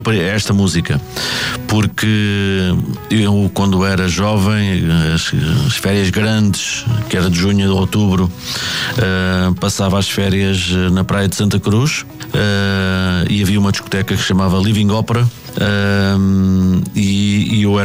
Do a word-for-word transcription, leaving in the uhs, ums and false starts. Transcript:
esta música, porque eu, quando era jovem, as, as férias grandes, que era de junho a outubro, uh, passava as férias na praia de Santa Cruz, uh, e havia uma discoteca que se chamava Living Opera, uh, e, e eu era